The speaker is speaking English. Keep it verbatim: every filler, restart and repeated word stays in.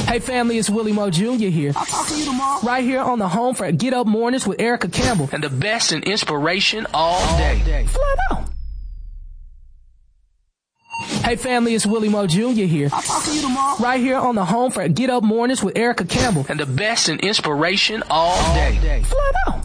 Hey family, it's Willie Moe Junior here. I'll talk to you tomorrow. Right here on the home for Get Up Mornings with Erica Campbell. And the best in inspiration all day. Flat out. Hey family, it's Willie Moe Junior here. I'll talk to you tomorrow. Right here on the home for Get Up Mornings with Erica Campbell. And the best in inspiration all day. Flat out.